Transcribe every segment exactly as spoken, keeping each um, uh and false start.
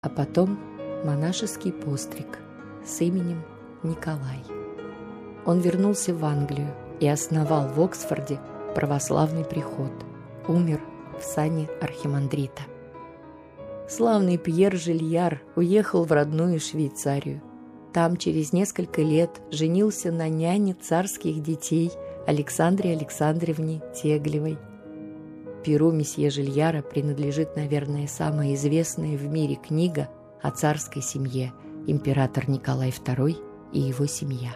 а потом монашеский постриг с именем Николай. Он вернулся в Англию и основал в Оксфорде православный приход. Умер в сане архимандрита. Славный Пьер Жильяр уехал в родную Швейцарию. Там через несколько лет женился на няне царских детей Александре Александровне Теглевой. Перу месье Жильяра принадлежит, наверное, самая известная в мире книга о царской семье «Император Николай второй и его семья».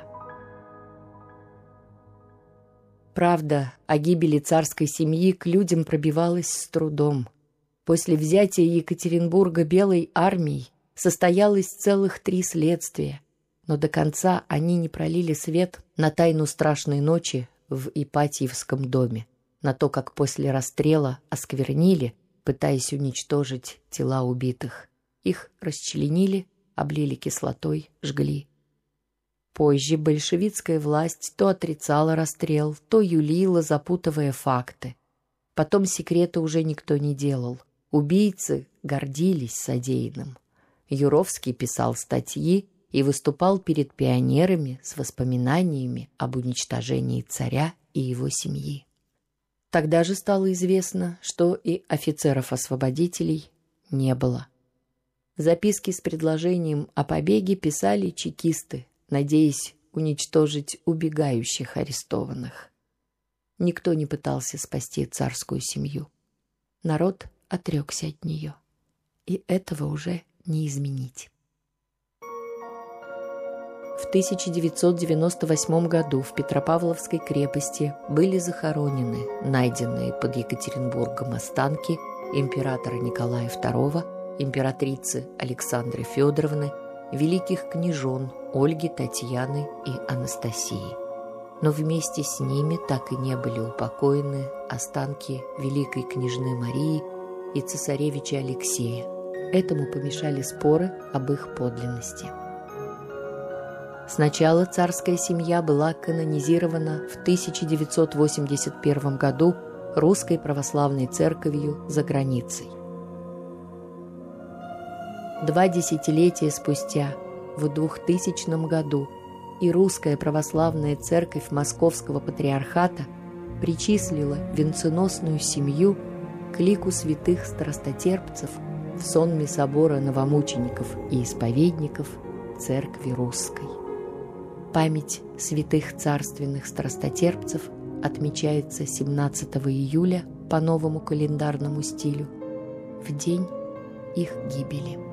Правда о гибели царской семьи к людям пробивалась с трудом. После взятия Екатеринбурга Белой армией состоялось целых три следствия, но до конца они не пролили свет на тайну страшной ночи в Ипатьевском доме, на то, как после расстрела осквернили, пытаясь уничтожить тела убитых. Их расчленили, облили кислотой, жгли. Позже большевистская власть то отрицала расстрел, то юлила, запутывая факты. Потом секрета уже никто не делал. Убийцы гордились содеянным. Юровский писал статьи и выступал перед пионерами с воспоминаниями об уничтожении царя и его семьи. Тогда же стало известно, что и офицеров-освободителей не было. Записки с предложением о побеге писали чекисты, надеясь уничтожить убегающих арестованных. Никто не пытался спасти царскую семью. Народ отрекся от нее, и этого уже не изменить. В тысяча девятьсот девяносто восьмом году в Петропавловской крепости были захоронены найденные под Екатеринбургом останки императора Николая второго, императрицы Александры Федоровны, великих княжон Ольги, Татьяны и Анастасии. Но вместе с ними так и не были упокоены останки великой княжны Марии и цесаревича Алексея. Этому помешали споры об их подлинности. Сначала царская семья была канонизирована в тысяча девятьсот восемьдесят первом году Русской православной церковью за границей. Два десятилетия спустя, в двухтысячном году, и Русская православная церковь Московского патриархата причислила венценосную семью к лику святых страстотерпцев в сонме собора новомучеников и исповедников Церкви Русской. Память святых царственных страстотерпцев отмечается семнадцатого июля по новому календарному стилю, в день их гибели.